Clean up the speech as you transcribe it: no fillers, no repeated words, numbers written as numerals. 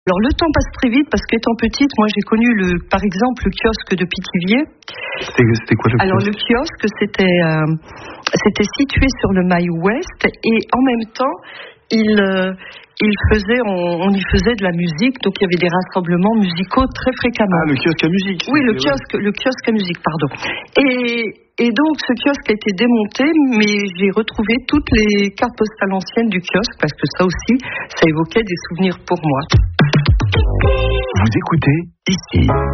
Alors le temps passe très vite parce qu'étant petite, moi j'ai connu par exemple le kiosque de Pithiviers. C'était quoi le kiosque ? Alors le kiosque c'était situé sur le Mail Ouest et en même temps on y faisait de la musique, donc il y avait des rassemblements musicaux très fréquemment. Ah, le kiosque à musique. Oui, le kiosque à musique, pardon. Et donc ce kiosque a été démonté, mais j'ai retrouvé toutes les cartes postales anciennes du kiosque parce que ça aussi, ça évoquait des souvenirs pour moi. Vous écoutez ici.